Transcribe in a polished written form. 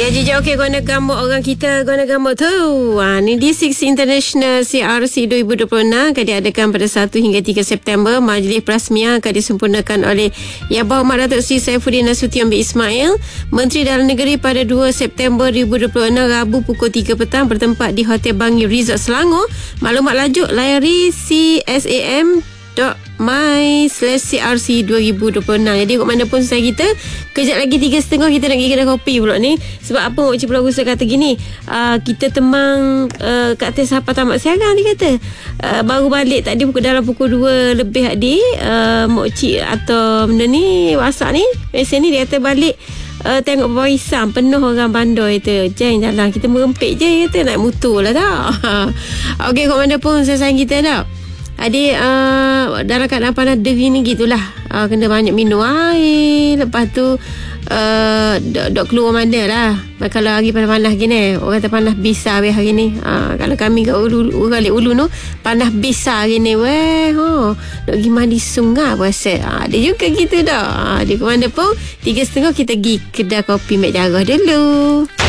Ya, jika okey guna gambar orang kita guna gambar tu. Ni D6 International CRC 2026 akan diadakan pada 1 hingga 3 September. Majlis Perasmian akan disempurnakan oleh Yang Berhormat Datuk Seri Saifuddin Nasution bin Ismail, Menteri Dalam Negeri, pada 2 September 2026 Rabu pukul 3 petang bertempat di Hotel Bangi Resort Selangor. Maklumat lanjut layari csam.my/CRC 2026. Jadi kat mana pun saya kita, kejap lagi 3.30 kita nak pergi kedai kopi pula ni. Sebab apa Mok Cik Pulau Gusa kata gini, kita temang kat atas Hapa Tamat Siagang, dia kata baru balik tadi dalam pukul 2 lebih adik, Mok Cik atau benda ni WhatsApp ni, mesej ni, dia kata balik tengok bawah Isam penuh orang bandoi tu. Jeng jalan kita merempik je, kata naik motor lah tak. Okey, kat mana pun saya sayang kita tak. Adik dalam keadaan panas deri ni gitulah, kena banyak minum air. Lepas tu dok keluar mana lah. Kalau hari panas-panas gini, orang kata panas bisa weh hari ni. Kalau kami kat Balik Ulu tu panas bisa hari ni weh. Dok pergi mandi sungai puasa. Dia juga gitu dah. Dia ke mana pun 3.30 kita pergi kedai kopi Mek Jarah dulu.